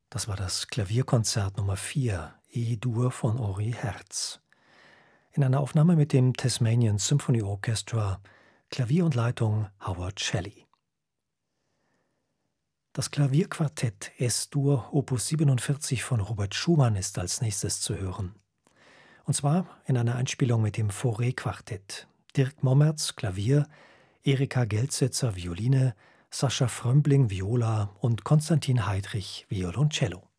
Das war das Klavierkonzert Nummer 4, E-Dur von Henri Herz. In einer Aufnahme mit dem Tasmanian Symphony Orchestra, Klavier und Leitung Howard Shelley. Das Klavierquartett S-Dur Opus 47 von Robert Schumann ist als nächstes zu hören. Und zwar in einer Einspielung mit dem Fauré-Quartett. Dirk Mommerz, Klavier, Erika Geltsetzer, Violine, Sascha Frömbling, Viola und Konstantin Heidrich, Violoncello.